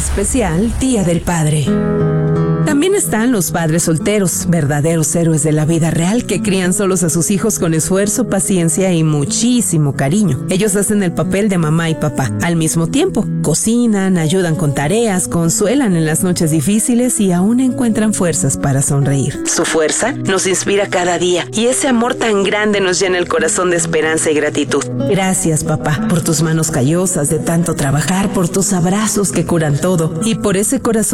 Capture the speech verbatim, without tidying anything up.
especial Día del Padre. También están los padres solteros, verdaderos héroes de la vida real que crían solos a sus hijos con esfuerzo, paciencia y muchísimo cariño. Ellos hacen el papel de mamá y papá al mismo tiempo. Cocinan, ayudan con tareas, consuelan en las noches difíciles y aún encuentran fuerzas para sonreír. Su fuerza nos inspira cada día y ese amor tan grande nos llena el corazón de esperanza y gratitud. Gracias, papá, por tus manos callosas de tanto trabajar, por tus abrazos que curan todo y por ese corazón